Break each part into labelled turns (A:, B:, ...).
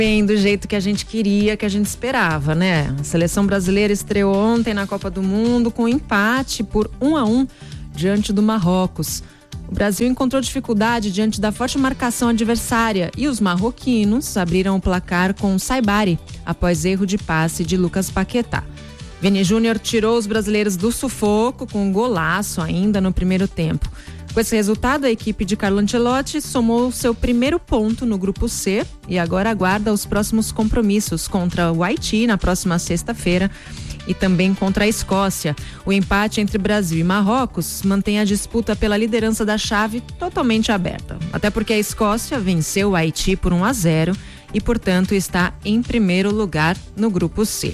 A: Bem, do jeito que a gente queria, que a gente esperava, né? A seleção brasileira estreou ontem na Copa do Mundo com empate por 1-1 diante do Marrocos. O Brasil encontrou dificuldade diante da forte marcação adversária e os marroquinos abriram o placar com Saibari após erro de passe de Lucas Paquetá. Vini Júnior tirou os brasileiros do sufoco com um golaço ainda no primeiro tempo. Com esse resultado, a equipe de Carlo Ancelotti somou seu primeiro ponto no grupo C e agora aguarda os próximos compromissos contra o Haiti na próxima sexta-feira e também contra a Escócia. O empate entre Brasil e Marrocos mantém a disputa pela liderança da chave totalmente aberta. Até porque a Escócia venceu o Haiti por 1-0 e, portanto, está em primeiro lugar no grupo C.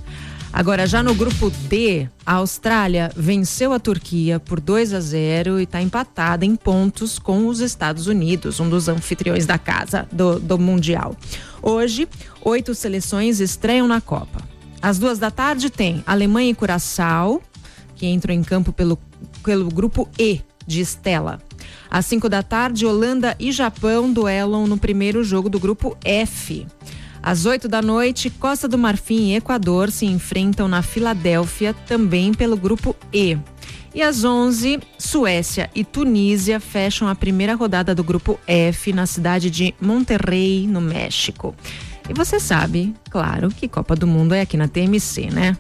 A: Agora, já no grupo D, a Austrália venceu a Turquia por 2-0 e está empatada em pontos com os Estados Unidos, um dos anfitriões da casa do Mundial. Hoje, 8 seleções estreiam na Copa. Às 14h tem Alemanha e Curaçao, que entram em campo pelo grupo E de Estela. Às 5h, Holanda e Japão duelam no primeiro jogo do grupo F. Às 8h, Costa do Marfim e Equador se enfrentam na Filadélfia, também pelo grupo E. E às 11h, Suécia e Tunísia fecham a primeira rodada do grupo F na cidade de Monterrey, no México. E você sabe, claro, que Copa do Mundo é aqui na TMC, né?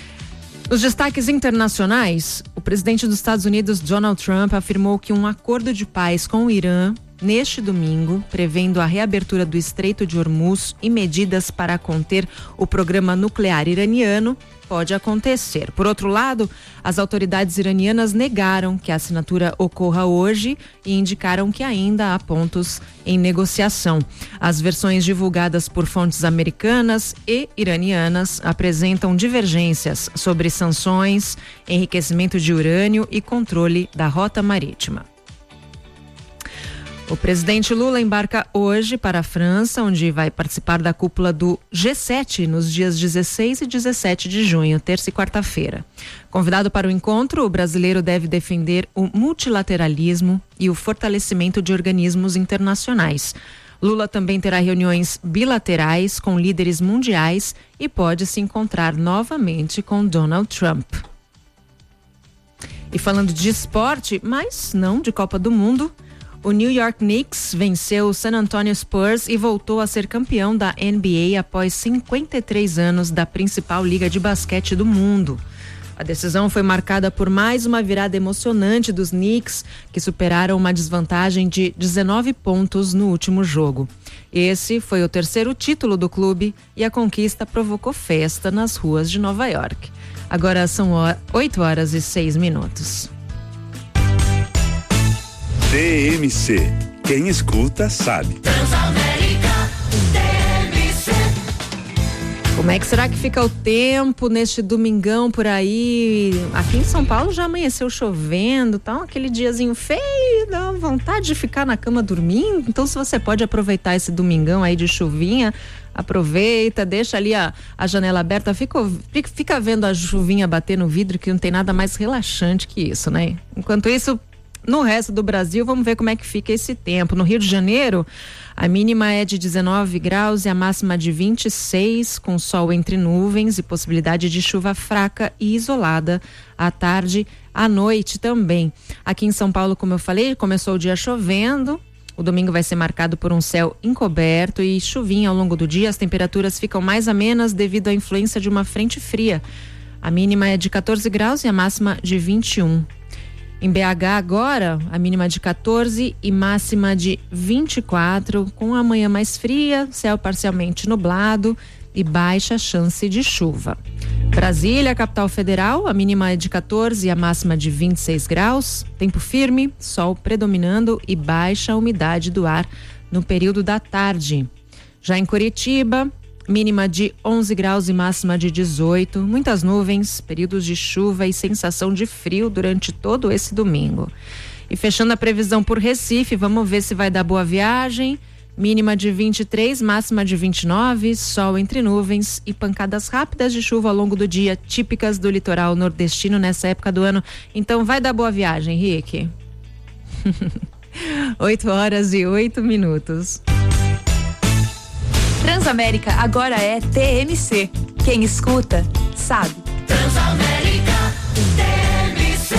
A: Nos destaques internacionais, o presidente dos Estados Unidos, Donald Trump, afirmou que um acordo de paz com o Irã neste domingo, prevendo a reabertura do Estreito de Hormuz e medidas para conter o programa nuclear iraniano, pode acontecer. Por outro lado, as autoridades iranianas negaram que a assinatura ocorra hoje e indicaram que ainda há pontos em negociação. As versões divulgadas por fontes americanas e iranianas apresentam divergências sobre sanções, enriquecimento de urânio e controle da rota marítima. O presidente Lula embarca hoje para a França, onde vai participar da cúpula do G7 nos dias 16 e 17 de junho, terça e quarta-feira. Convidado para o encontro, o brasileiro deve defender o multilateralismo e o fortalecimento de organismos internacionais. Lula também terá reuniões bilaterais com líderes mundiais e pode se encontrar novamente com Donald Trump. E falando de esporte, mas não de Copa do Mundo, o New York Knicks venceu o San Antonio Spurs e voltou a ser campeão da NBA após 53 anos da principal liga de basquete do mundo. A decisão foi marcada por mais uma virada emocionante dos Knicks, que superaram uma desvantagem de 19 pontos no último jogo. Esse foi o terceiro título do clube e a conquista provocou festa nas ruas de Nova York. Agora são 8h06.
B: TMC. Quem escuta sabe.
A: Como é que será que fica o tempo neste domingão por aí? Aqui em São Paulo já amanheceu chovendo, tá? Aquele diazinho feio, dá vontade de ficar na cama dormindo. Então, se você pode aproveitar esse domingão aí de chuvinha, aproveita, deixa ali a janela aberta, fica vendo a chuvinha bater no vidro, que não tem nada mais relaxante que isso, né? Enquanto isso, no resto do Brasil, vamos ver como é que fica esse tempo. No Rio de Janeiro, a mínima é de 19 graus e a máxima de 26, com sol entre nuvens e possibilidade de chuva fraca e isolada à tarde, à noite também. Aqui em São Paulo, como eu falei, começou o dia chovendo. O domingo vai ser marcado por um céu encoberto e chuvinha ao longo do dia. As temperaturas ficam mais amenas devido à influência de uma frente fria. A mínima é de 14 graus e a máxima de 21. Em BH agora, a mínima de 14 e máxima de 24, com a manhã mais fria, céu parcialmente nublado e baixa chance de chuva. Brasília, capital federal, a mínima é de 14 e a máxima de 26 graus. Tempo firme, sol predominando e baixa umidade do ar no período da tarde. Já em Curitiba, mínima de 11 graus e máxima de 18, muitas nuvens, períodos de chuva e sensação de frio durante todo esse domingo. E fechando a previsão por Recife, vamos ver se vai dar boa viagem. Mínima de 23, máxima de 29, sol entre nuvens e pancadas rápidas de chuva ao longo do dia, típicas do litoral nordestino nessa época do ano. Então vai dar boa viagem, Rick. 8h08.
C: Transamérica agora é TMC. Quem escuta, sabe.
D: Transamérica TMC.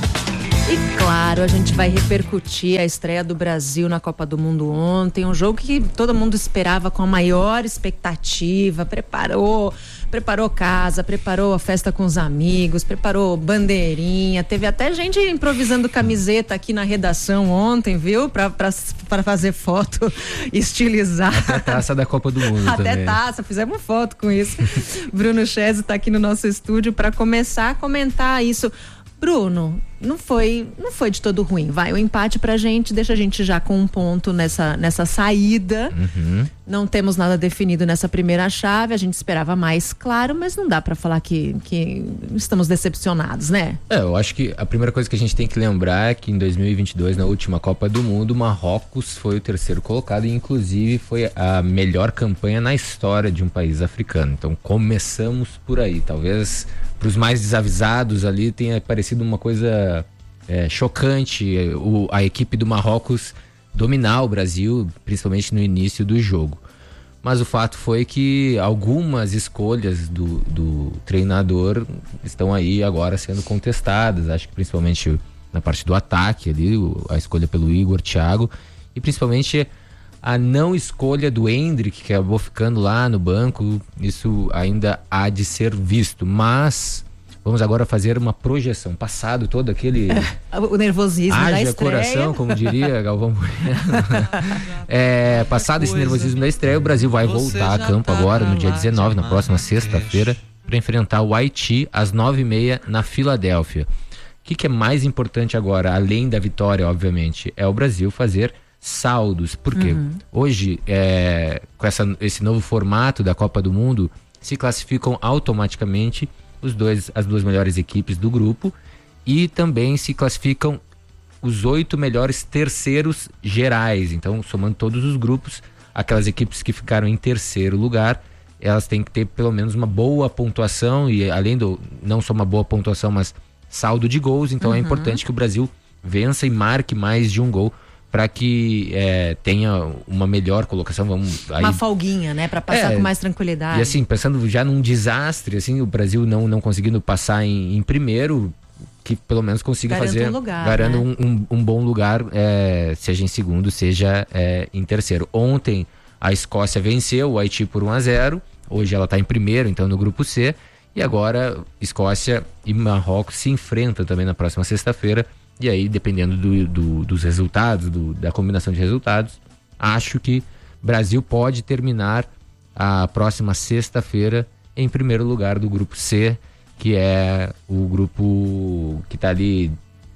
A: E claro, a gente vai repercutir a estreia do Brasil na Copa do Mundo ontem, um jogo que todo mundo esperava com a maior expectativa, preparou casa, preparou a festa com os amigos, preparou bandeirinha, teve até gente improvisando camiseta aqui na redação ontem, viu? Pra fazer foto estilizada.
E: Até taça da Copa do Mundo
A: Até
E: também.
A: taça, fizemos foto com isso. Bruno Chese tá aqui no nosso estúdio para começar a comentar isso. Bruno, não foi de todo ruim, vai, o empate pra gente, deixa a gente já com um ponto nessa saída, Não temos nada definido nessa primeira chave, a gente esperava mais, claro, mas não dá pra falar que estamos decepcionados, né?
E: Eu acho que a primeira coisa que a gente tem que lembrar é que em 2022, na última Copa do Mundo, Marrocos foi o terceiro colocado e inclusive foi a melhor campanha na história de um país africano, então começamos por aí, talvez para os mais desavisados ali tenha parecido uma coisa chocante a equipe do Marrocos dominar o Brasil, principalmente no início do jogo. Mas o fato foi que algumas escolhas do treinador estão aí agora sendo contestadas, acho que principalmente na parte do ataque ali, a escolha pelo Igor, Thiago, e principalmente a não escolha do Endrick, que acabou ficando lá no banco, isso ainda há de ser visto, mas vamos agora fazer uma projeção, passado todo aquele
A: o nervosismo da estreia,
E: coração, como diria Galvão Bueno. Passado esse nervosismo da estreia, o Brasil vai voltar a campo agora no dia 19, na próxima sexta-feira, para enfrentar o Haiti às 9h30 na Filadélfia. O que é mais importante agora, além da vitória, obviamente, é o Brasil fazer saldos, porque hoje com esse novo formato da Copa do Mundo se classificam automaticamente as duas melhores equipes do grupo e também se classificam os 8 melhores terceiros gerais, então somando todos os grupos, aquelas equipes que ficaram em terceiro lugar, elas têm que ter pelo menos uma boa pontuação e além não só uma boa pontuação, mas saldo de gols, então é importante que o Brasil vença e marque mais de um gol para que tenha uma melhor colocação,
A: uma folguinha, né, para passar com mais tranquilidade.
E: E assim, pensando já num desastre, assim, o Brasil não conseguindo passar em primeiro, que pelo menos consiga fazer um bom lugar, seja em segundo, seja em terceiro. Ontem a Escócia venceu o Haiti por 1-0, hoje ela está em primeiro, então no grupo C, e agora Escócia e Marrocos se enfrentam também na próxima sexta-feira. E aí, dependendo dos resultados, da combinação de resultados, acho que Brasil pode terminar a próxima sexta-feira em primeiro lugar do grupo C, que é o grupo que está ali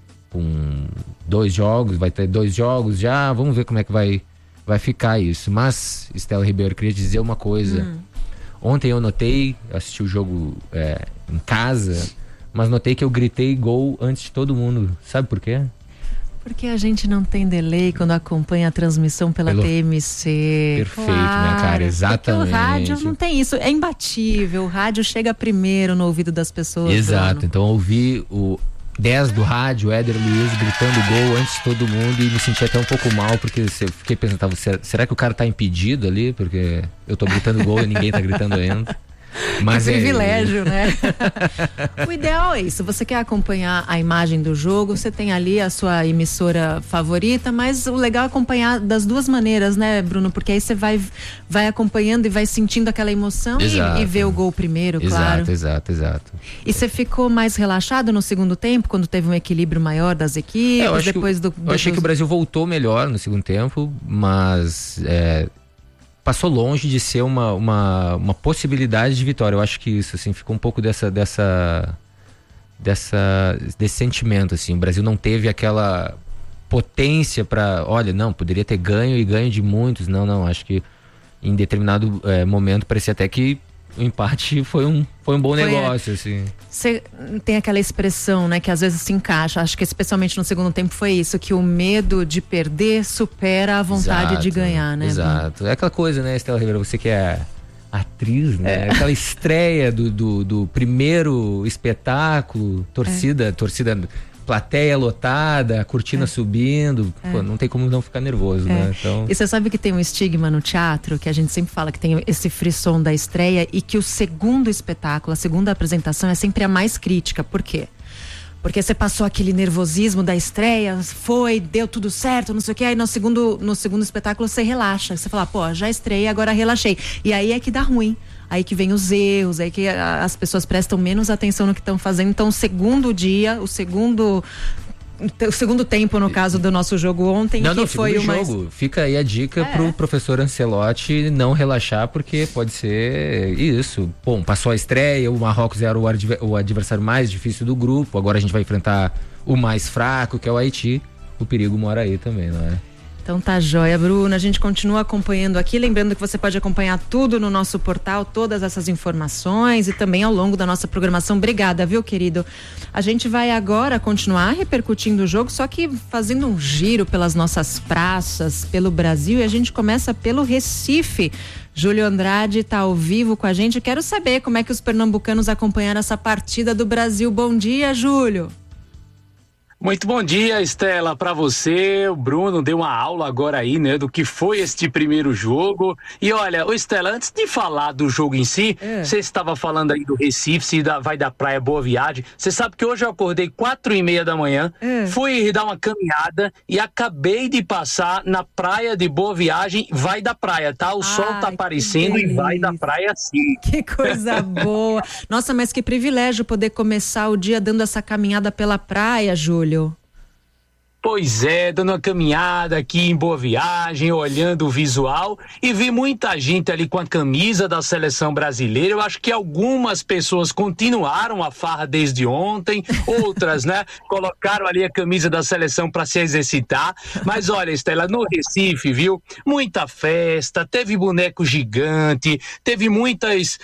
E: com 2 jogos, vai ter 2 jogos já, vamos ver como é que vai ficar isso. Mas, Estela Ribeiro, eu queria dizer uma coisa. Ontem eu notei, assisti o jogo em casa, mas notei que eu gritei gol antes de todo mundo. Sabe por quê?
A: Porque a gente não tem delay quando acompanha a transmissão pela TMC.
E: Perfeito, minha cara, exatamente.
A: Porque o rádio não tem isso, é imbatível. O rádio chega primeiro no ouvido das pessoas.
E: Exato,
A: Bruno.
E: então eu ouvi o 10 do rádio, Éder Luiz, gritando gol antes de todo mundo e me senti até um pouco mal, porque eu fiquei pensando, será que o cara tá impedido ali? Porque eu tô gritando gol e ninguém tá gritando ainda. Mas
A: que privilégio, né? O ideal é isso, você quer acompanhar a imagem do jogo, você tem ali a sua emissora favorita, mas o legal é acompanhar das duas maneiras, né, Bruno? Porque aí você vai acompanhando e vai sentindo aquela emoção e ver o gol primeiro, claro.
E: Exato.
A: E você ficou mais relaxado no segundo tempo, quando teve um equilíbrio maior das equipes?
E: Eu achei que o Brasil voltou melhor no segundo tempo, mas passou longe de ser uma possibilidade de vitória. Eu acho que isso, assim, ficou um pouco desse sentimento, assim. O Brasil não teve aquela potência para, poderia ter ganho e ganho de muitos. Não, acho que em determinado momento parecia até que o empate foi um bom negócio, assim.
A: Você tem aquela expressão, né, que às vezes se encaixa, acho que especialmente no segundo tempo foi isso, que o medo de perder supera a vontade de ganhar, né?
E: Exato, é aquela coisa, né, Estela Ribeiro, você que é atriz, né, aquela estreia do primeiro espetáculo, torcida plateia lotada, cortina subindo, pô, não tem como não ficar nervoso, né? Então...
A: E você sabe que tem um estigma no teatro, que a gente sempre fala que tem esse frisson da estreia e que o segundo espetáculo, a segunda apresentação é sempre a mais crítica. Por quê? Porque você passou aquele nervosismo da estreia, deu tudo certo, não sei o que, aí no segundo espetáculo você relaxa, você fala, pô, já estreiei, agora relaxei. E aí é que dá ruim. Aí que vem os erros, aí que as pessoas prestam menos atenção no que estão fazendo. Então, o segundo tempo, no caso do nosso jogo ontem, foi o mais...
E: Fica aí a dica pro professor Ancelotti não relaxar, porque pode ser isso. Bom, passou a estreia, o Marrocos era o adversário mais difícil do grupo, agora a gente vai enfrentar o mais fraco, que é o Haiti. O perigo mora aí também, não é?
A: Então tá joia, Bruno. A gente continua acompanhando aqui. Lembrando que você pode acompanhar tudo no nosso portal, todas essas informações e também ao longo da nossa programação. Obrigada, viu, querido? A gente vai agora continuar repercutindo o jogo, só que fazendo um giro pelas nossas praças, pelo Brasil, e a gente começa pelo Recife. Júlio Andrade está ao vivo com a gente. Quero saber como é que os pernambucanos acompanharam essa partida do Brasil. Bom dia, Júlio.
F: Muito bom dia, Estela, para você. O Bruno deu uma aula agora aí, né, do que foi este primeiro jogo. E olha, Estela, antes de falar do jogo em si, você estava falando aí do Recife, se vai da praia Boa Viagem. Você sabe que hoje eu acordei 4h30 da manhã, fui dar uma caminhada e acabei de passar na praia de Boa Viagem, vai da praia, tá? O sol tá aparecendo e vai da praia sim.
A: Que coisa boa. Nossa, mas que privilégio poder começar o dia dando essa caminhada pela praia, Júlio.
F: Pois é, dando uma caminhada aqui em Boa Viagem, olhando o visual e vi muita gente ali com a camisa da seleção brasileira. Eu acho que algumas pessoas continuaram a farra desde ontem, outras, né, colocaram ali a camisa da seleção para se exercitar. Mas olha, Estela, no Recife, viu, muita festa, teve boneco gigante, teve muitos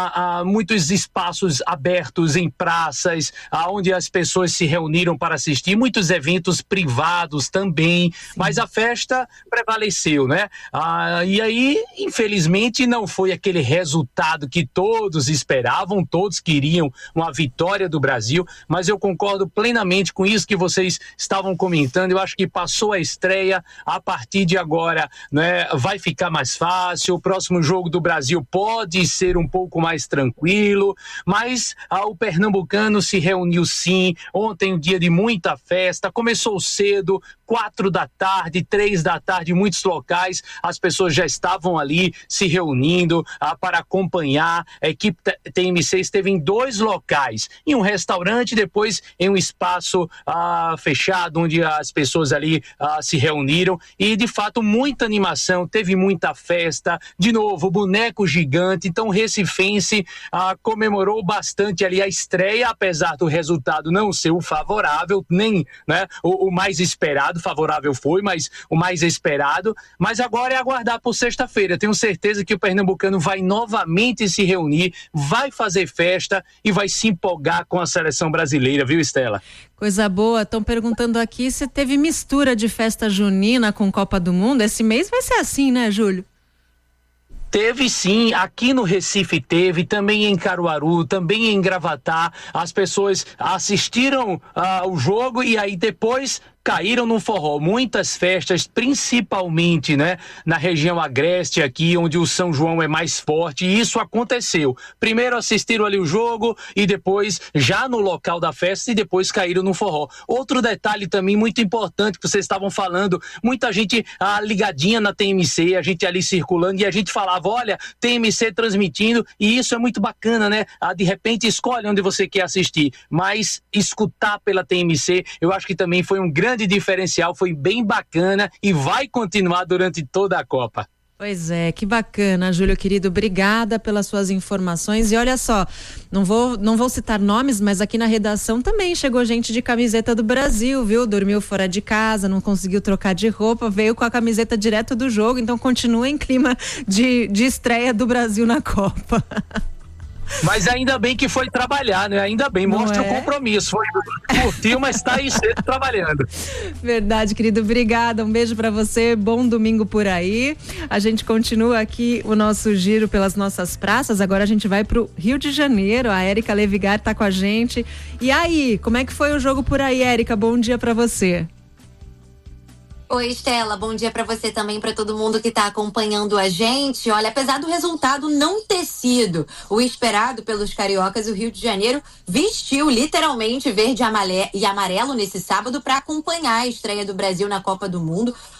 F: espaços abertos em praças, onde as pessoas se reuniram para assistir, muitos eventos privados também, mas a festa prevaleceu, né? E aí, infelizmente, não foi aquele resultado que todos esperavam, todos queriam uma vitória do Brasil, mas eu concordo plenamente com isso que vocês estavam comentando. Eu acho que passou a estreia, a partir de agora, né, vai ficar mais fácil, o próximo jogo do Brasil pode ser um pouco mais tranquilo, mas o pernambucano se reuniu sim, ontem um dia de muita festa, começou cedo, 4 da tarde, 3 da tarde, em muitos locais, as pessoas já estavam ali se reunindo para acompanhar. A equipe TMC esteve em 2 locais, em um restaurante, depois em um espaço fechado, onde as pessoas ali se reuniram, e de fato muita animação, teve muita festa, de novo, boneco gigante. Então o recifense comemorou bastante ali a estreia, apesar do resultado não ser o favorável, nem, né, o mais esperado. Favorável foi, mas o mais esperado. Mas agora é aguardar por sexta-feira. Tenho certeza que o pernambucano vai novamente se reunir, vai fazer festa e vai se empolgar com a seleção brasileira, viu, Estela?
A: Coisa boa. Estão perguntando aqui se teve mistura de festa junina com Copa do Mundo. Esse mês vai ser assim, né, Júlio?
F: Teve sim, aqui no Recife teve, também em Caruaru, também em Gravatá. As pessoas assistiram ao jogo e aí depois caíram no forró. Muitas festas, principalmente, né, na região agreste aqui, onde o São João é mais forte, e isso aconteceu. Primeiro assistiram ali o jogo e depois já no local da festa e depois caíram no forró. Outro detalhe também muito importante que vocês estavam falando, muita gente ligadinha na TMC, a gente ali circulando e a gente falava, olha, TMC transmitindo, e isso é muito bacana, né? De repente escolhe onde você quer assistir, mas escutar pela TMC, eu acho que também foi um grande diferencial, foi bem bacana e vai continuar durante toda a Copa.
A: Pois é, que bacana, Júlio querido, obrigada pelas suas informações. E olha só, não vou citar nomes, mas aqui na redação também chegou gente de camiseta do Brasil, viu? Dormiu fora de casa, não conseguiu trocar de roupa, veio com a camiseta direto do jogo, então continua em clima de estreia do Brasil na Copa.
F: Mas ainda bem que foi trabalhar, né? Ainda bem, mostra o compromisso. Foi curtiu, mas tá aí cedo trabalhando.
A: Verdade, querido. Obrigada. Um beijo pra você. Bom domingo por aí. A gente continua aqui o nosso giro pelas nossas praças. Agora a gente vai pro Rio de Janeiro. A Érica Levigar tá com a gente. E aí, como é que foi o jogo por aí, Érica? Bom dia pra você.
G: Oi, Estela, bom dia para você também, para todo mundo que está acompanhando a gente. Olha, apesar do resultado não ter sido o esperado pelos cariocas, o Rio de Janeiro vestiu literalmente verde e amarelo nesse sábado para acompanhar a estreia do Brasil na Copa do Mundo.